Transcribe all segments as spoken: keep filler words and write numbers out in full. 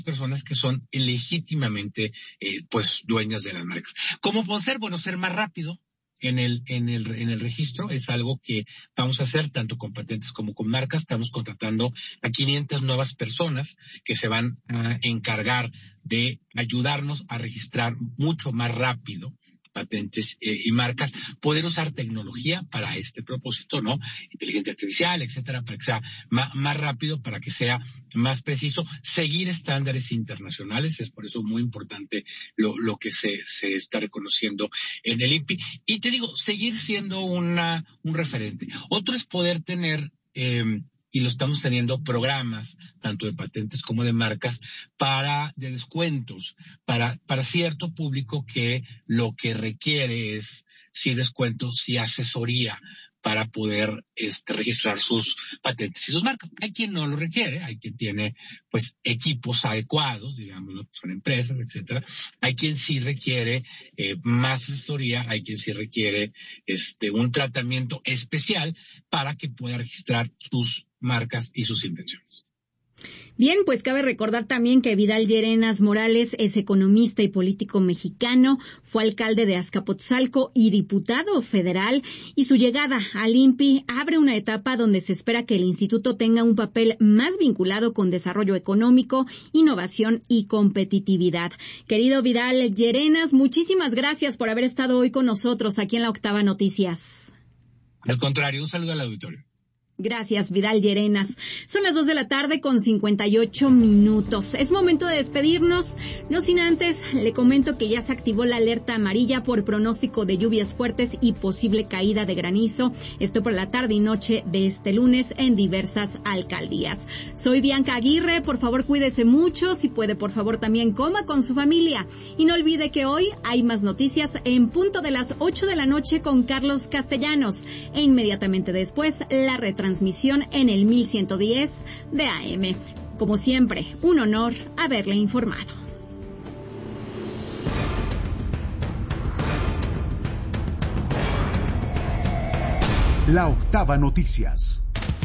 personas que son legítimamente eh, pues dueñas de las marcas. ¿Cómo puedo ser? Bueno, ser más rápido en el en el en el registro es algo que vamos a hacer tanto con patentes como con marcas. Estamos contratando a quinientas nuevas personas que se van a encargar de ayudarnos a registrar mucho más rápido patentes eh, y marcas, poder usar tecnología para este propósito, ¿no? Inteligencia artificial, etcétera, para que sea más, más rápido, para que sea más preciso, seguir estándares internacionales, es por eso muy importante lo, lo que se, se está reconociendo en el I N P I. Y te digo, seguir siendo una, un referente. Otro es poder tener, eh, y lo estamos teniendo, programas, tanto de patentes como de marcas, para, de descuentos, para, para cierto público que lo que requiere es, sí descuentos, sí asesoría, para poder este, registrar sus patentes y sus marcas. Hay quien no lo requiere, hay quien tiene pues equipos adecuados, digamos, ¿no? Son empresas, etcétera. Hay quien sí requiere eh, más asesoría, hay quien sí requiere este un tratamiento especial para que pueda registrar sus marcas y sus invenciones. Bien, pues cabe recordar también que Vidal Llerenas Morales es economista y político mexicano, fue alcalde de Azcapotzalco y diputado federal, y su llegada al I N P I abre una etapa donde se espera que el instituto tenga un papel más vinculado con desarrollo económico, innovación y competitividad. Querido Vidal Llerenas, muchísimas gracias por haber estado hoy con nosotros aquí en la Octava Noticias. Al contrario, un saludo al auditorio. Gracias, Vidal Llerenas. Son las dos de la tarde con cincuenta y ocho minutos. Es momento de despedirnos. No sin antes, le comento que ya se activó la alerta amarilla por pronóstico de lluvias fuertes y posible caída de granizo. Esto por la tarde y noche de este lunes en diversas alcaldías. Soy Bianca Aguirre. Por favor, cuídese mucho. Si puede, por favor, también coma con su familia. Y no olvide que hoy hay más noticias en punto de las ocho de la noche con Carlos Castellanos. E inmediatamente después, la retransmisión transmisión en el mil ciento diez de A M. Como siempre, un honor haberle informado. La Octava Noticias.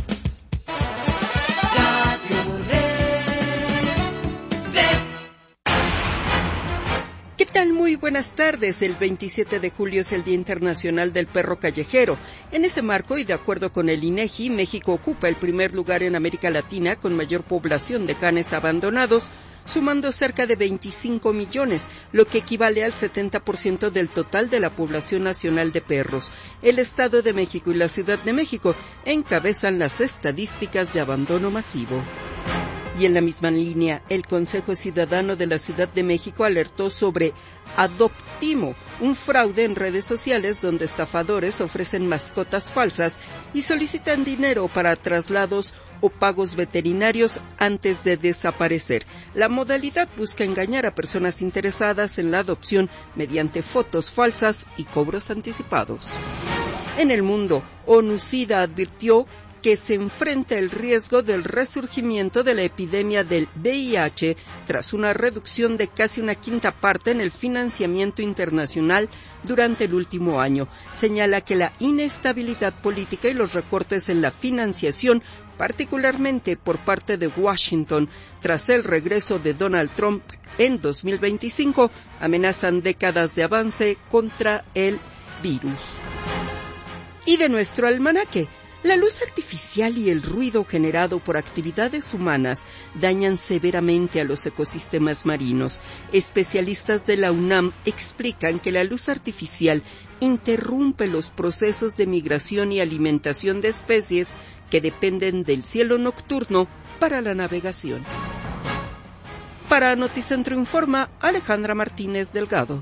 ¿Qué tal? Muy buenas tardes. El veintisiete de julio es el Día Internacional del Perro Callejero. En ese marco y de acuerdo con el INEGI, México ocupa el primer lugar en América Latina con mayor población de canes abandonados, sumando cerca de veinticinco millones, lo que equivale al setenta por ciento del total de la población nacional de perros. El Estado de México y la Ciudad de México encabezan las estadísticas de abandono masivo. Y en la misma línea, el Consejo Ciudadano de la Ciudad de México alertó sobre Adoptimo, un fraude en redes sociales donde estafadores ofrecen mascotas falsas y solicitan dinero para traslados o pagos veterinarios antes de desaparecer. La modalidad busca engañar a personas interesadas en la adopción mediante fotos falsas y cobros anticipados. En el mundo, ONU-SIDA advirtió que se enfrenta el riesgo del resurgimiento de la epidemia del V I H tras una reducción de casi una quinta parte en el financiamiento internacional durante el último año. Señala que la inestabilidad política y los recortes en la financiación, particularmente por parte de Washington, tras el regreso de Donald Trump en dos mil veinticinco, amenazan décadas de avance contra el virus. Y de nuestro almanaque, la luz artificial y el ruido generado por actividades humanas dañan severamente a los ecosistemas marinos. Especialistas de la UNAM explican que la luz artificial interrumpe los procesos de migración y alimentación de especies que dependen del cielo nocturno para la navegación. Para Noticentro Informa, Alejandra Martínez Delgado.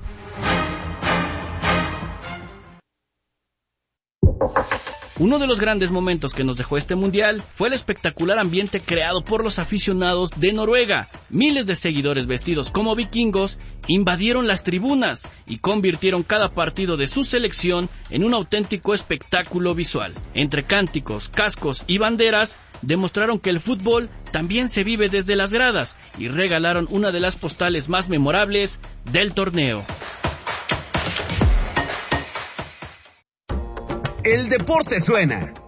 Uno de los grandes momentos que nos dejó este mundial fue el espectacular ambiente creado por los aficionados de Noruega. Miles de seguidores vestidos como vikingos invadieron las tribunas y convirtieron cada partido de su selección en un auténtico espectáculo visual. Entre cánticos, cascos y banderas, demostraron que el fútbol también se vive desde las gradas y regalaron una de las postales más memorables del torneo. El deporte suena.